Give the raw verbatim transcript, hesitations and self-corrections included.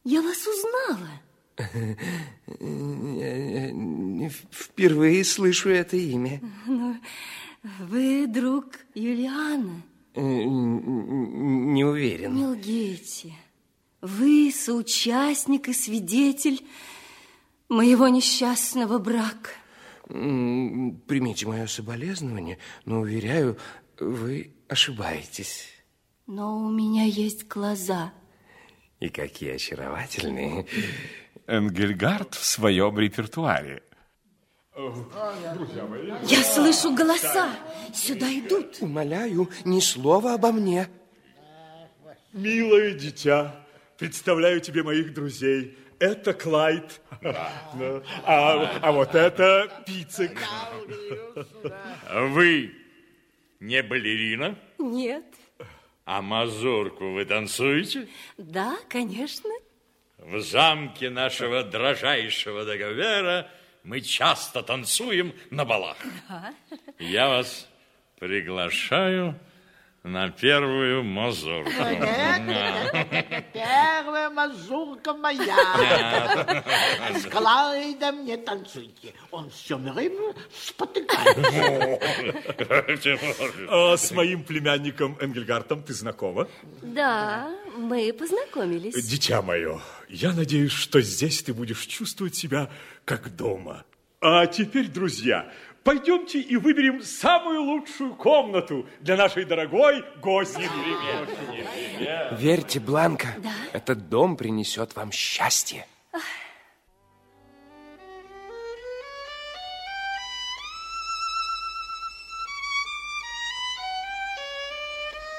Я вас узнала. Впервые слышу это имя. Но вы друг Юлианы? Не уверен. Не лгите. Вы соучастник и свидетель моего несчастного брака. Примите мое соболезнование, но, уверяю, вы ошибаетесь. Но у меня есть глаза. И какие очаровательные. Энгельгард в своем репертуаре. Я слышу голоса. Сюда идут. Умоляю, ни слова обо мне. Милое дитя, представляю тебе моих друзей. Это Клайд. Да. А, а вот это Пицик. Вы не балерина? Нет. А мазурку вы танцуете? Да, конечно. В замке нашего дрожайшего договора мы часто танцуем на балах. Да. Я вас приглашаю на первую мазурку. Нет, нет, первая мазурка моя. С Клайдом не танцуйте. Он все время спотыкается. А с моим племянником Энгельгартом ты знакома? Да, мы познакомились. Дитя мое, я надеюсь, что здесь ты будешь чувствовать себя как дома. А теперь, друзья, пойдемте и выберем самую лучшую комнату для нашей дорогой гости. Верьте, Бланка, да? этот дом принесет вам счастье. Ах,